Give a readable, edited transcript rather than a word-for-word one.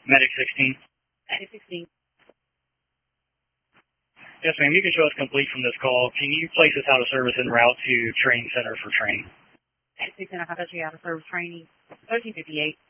Medic 16. Medic 16. Yes, ma'am. You can show us complete from this call. Can you place us out of service en route to training center for training? Medic 16, how about you out of service training? 1358.